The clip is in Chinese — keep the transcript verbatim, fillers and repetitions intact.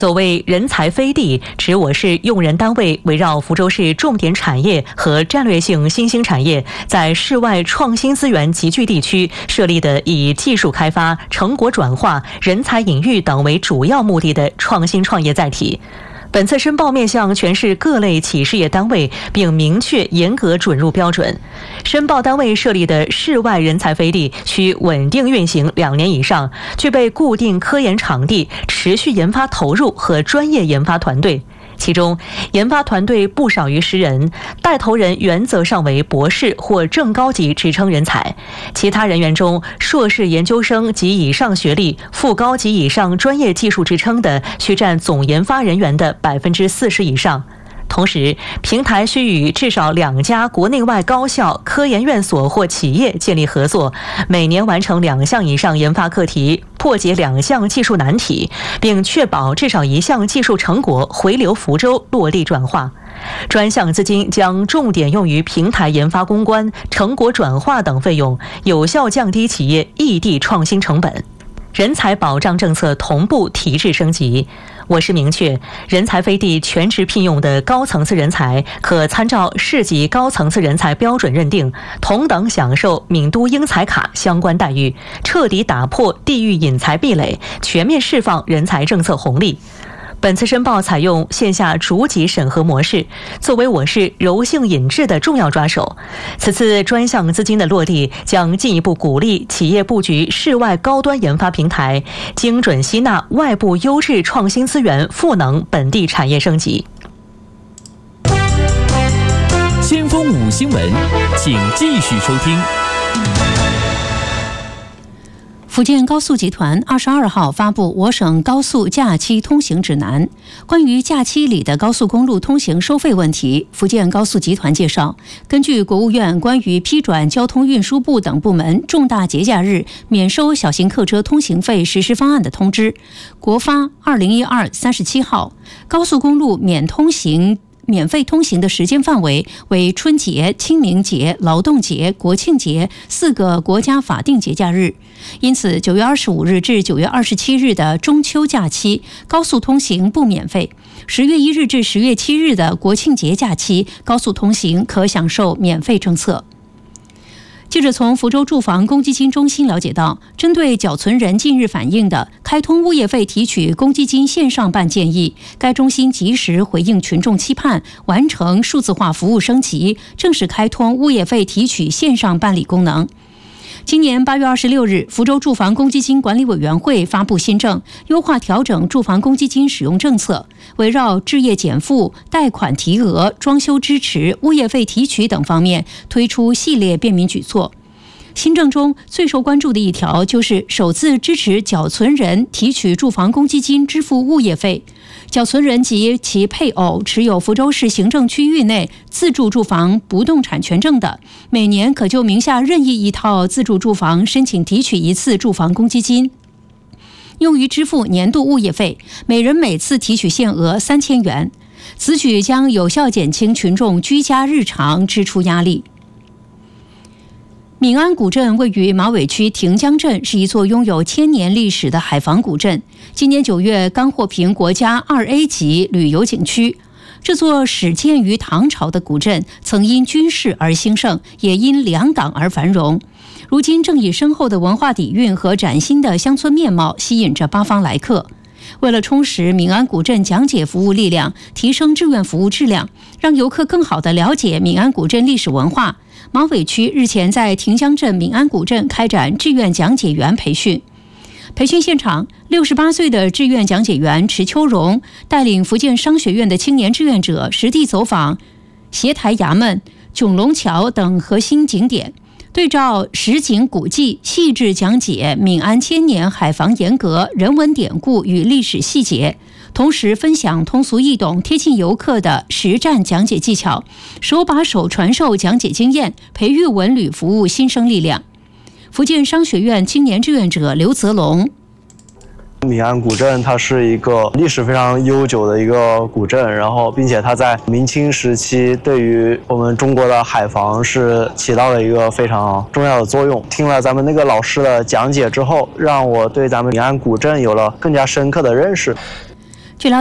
所谓人才飞地，指我市用人单位围绕福州市重点产业和战略性新兴产业，在市外创新资源集聚地区设立的以技术开发、成果转化、人才引育等为主要目的的创新创业载体。本次申报面向全市各类企事业单位，并明确严格准入标准。申报单位设立的市外人才飞地需稳定运行两年以上，具备固定科研场地、持续研发投入和专业研发团队。其中，研发团队不少于十人，带头人原则上为博士或正高级职称人才，其他人员中，硕士研究生及以上学历、副高级以上专业技术职称的，需占总研发人员的百分之四十以上。同时，平台需与至少两家国内外高校、科研院所或企业建立合作，每年完成两项以上研发课题，破解两项技术难题，并确保至少一项技术成果回流福州落地转化。专项资金将重点用于平台研发攻关、成果转化等费用，有效降低企业异地创新成本。人才保障政策同步提质升级。我市明确，人才飞地全职聘用的高层次人才，可参照市级高层次人才标准认定，同等享受闽都英才卡相关待遇，彻底打破地域引才壁垒，全面释放人才政策红利。本次申报采用线下逐级审核模式，作为我市柔性引质的重要抓手。此次专项资金的落地，将进一步鼓励企业布局市外高端研发平台，精准吸纳外部优质创新资源，赋能本地产业升级。 先锋五新闻，请继续收听。 福建高速集团二十二号发布我省高速假期通行指南，关于假期里的高速公路通行收费问题，福建高速集团介绍，根据国务院关于批转交通运输部等部门重大节假日免收小型客车通行费实施方案的通知，国发二零一二三十七号，高速公路免通行免费通行的时间范围为春节、清明节、劳动节、国庆节四个国家法定节假日。因此，九月二十五日至九月二十七日的中秋假期高速通行不免费；十月一日至十月七日的国庆节假期高速通行可享受免费政策。记者从福州住房公积金中心了解到，针对缴存人近日反映的开通物业费提取公积金线上办建议，该中心及时回应群众期盼，完成数字化服务升级，正式开通物业费提取线上办理功能。今年八月二十六日，福州住房公积金管理委员会发布新政，优化调整住房公积金使用政策，围绕置业减负、贷款提额、装修支持、物业费提取等方面推出系列便民举措。新政中最受关注的一条就是首次支持缴存人提取住房公积金支付物业费，缴存人及其配偶持有福州市行政区域内自住住房不动产权证的，每年可就名下任意一套自住住房申请提取一次住房公积金，用于支付年度物业费，每人每次提取限额三千元。此举将有效减轻群众居家日常支出压力。闽安古镇位于马尾区亭江镇，是一座拥有千年历史的海防古镇。今年九月刚获评国家二 A 级旅游景区。这座始建于唐朝的古镇，曾因军事而兴盛，也因两港而繁荣。如今正以深厚的文化底蕴和崭新的乡村面貌，吸引着八方来客。为了充实闽安古镇讲解服务力量，提升志愿服务质量，让游客更好地了解闽安古镇历史文化，马尾区日前在亭江镇闽安古镇开展志愿讲解员培训。培训现场，六十八岁的志愿讲解员池秋荣带领福建商学院的青年志愿者实地走访斜台衙门、炯龙桥等核心景点，对照实景古迹，细致讲解闽安千年海防严格、人文典故与历史细节，同时分享通俗易懂、贴近游客的实战讲解技巧，手把手传授讲解经验，培育文旅服务新生力量。福建商学院青年志愿者刘泽龙。 闽安古镇它是一个历史非常悠久的一个古镇，然后并且它在明清时期对于我们中国的海防是起到了一个非常重要的作用。听了咱们那个老师的讲解之后，让我对咱们闽安古镇有了更加深刻的认识。